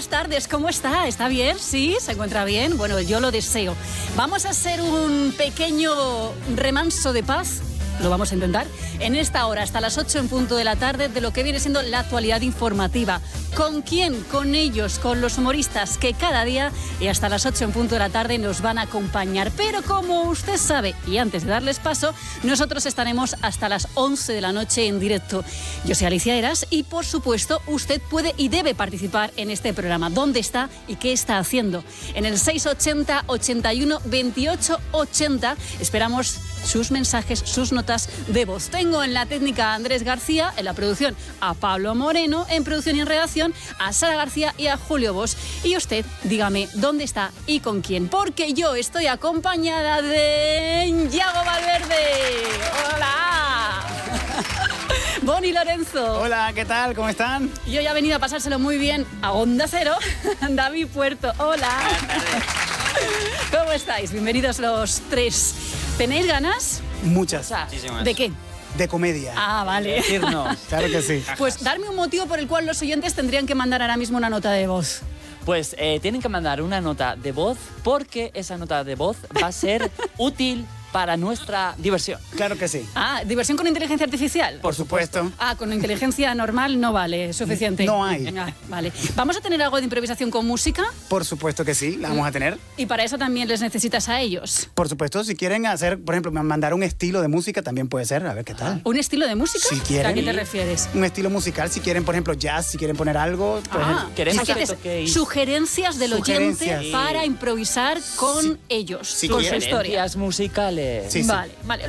buenas tardes, ¿cómo está? ¿Está bien? ¿Sí? ¿Se encuentra bien? Bueno, yo lo deseo. Vamos a hacer un pequeño remanso de paz. Lo vamos a intentar en esta hora, hasta las 8 en punto de la tarde, de lo que viene siendo la actualidad informativa. ¿Con quién? Con ellos, con los humoristas que cada día y hasta las 8 en punto de la tarde nos van a acompañar. Pero como usted sabe, y antes de darles paso, nosotros estaremos hasta las 11 de la noche en directo. Yo soy Alicia Eras y, por supuesto, usted puede y debe participar en este programa. ¿Dónde está y qué está haciendo? En el 680 81 28 80 esperamos sus mensajes, sus notas de voz. Tengo en la técnica a Andrés García, en la producción a Pablo Moreno, en producción y en redacción a Sara García y a Julio Bosch. Y usted, dígame dónde está y con quién, porque yo estoy acompañada de Yago Valverde. ¡Hola! Boni Lorenzo. Hola, ¿qué tal? ¿Cómo están? Yo ya he venido a pasárselo muy bien a Onda Cero. David Puerto. Hola. ¿Cómo estáis? Bienvenidos los tres. ¿Tenéis ganas? Muchas. O sea, Muchísimas. ¿de qué? De comedia. Ah, vale. Decirnos. Claro que sí. Pues darme un motivo por el cual los oyentes tendrían que mandar ahora mismo una nota de voz. Pues tienen que mandar una nota de voz porque esa nota de voz va a ser útil para nuestra diversión. Claro que sí. Ah, ¿diversión con inteligencia artificial? Por supuesto. Ah, con inteligencia normal no vale, suficiente. No hay. Ah, vale. ¿Vamos a tener algo de improvisación con música? Por supuesto que sí, la vamos a tener. Y para eso también les necesitas a ellos. Por supuesto, si quieren hacer, por ejemplo, mandar un estilo de música también puede ser, a ver qué tal. ¿Un estilo de música? Si quieren. ¿A qué te refieres? Un estilo musical, si quieren, por ejemplo, jazz, si quieren poner algo. Pues, queremos aquí que te- toquéis sugerencias del oyente Sugerencias. para improvisar con ellos, Si con su quieren. historia. sugerencias musicales. Sí, sí. Vale, vale.